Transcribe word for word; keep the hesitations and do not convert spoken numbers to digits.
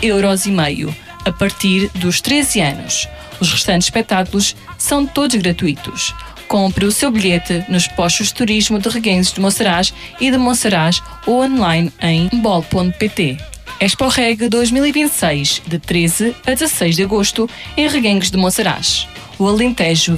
euros e meio, a partir dos treze anos. Os restantes espetáculos são todos gratuitos. Compre o seu bilhete nos postos de turismo de Reguengos de Monsaraz e de Monsaraz ou online em bol ponto pt. Expo Reg dois mil e vinte e seis, de treze a dezasseis de agosto, em Reguengos de Monsaraz. O Alentejo